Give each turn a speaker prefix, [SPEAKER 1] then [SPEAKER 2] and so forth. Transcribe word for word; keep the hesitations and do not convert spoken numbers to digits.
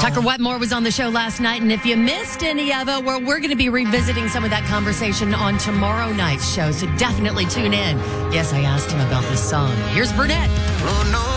[SPEAKER 1] Tucker Wetmore was on the show last night, and if you missed any of it, well, we're going to be revisiting some of that conversation on tomorrow night's show, so definitely tune in. Yes, I asked him about this song. Here's Burnett.
[SPEAKER 2] Oh, no.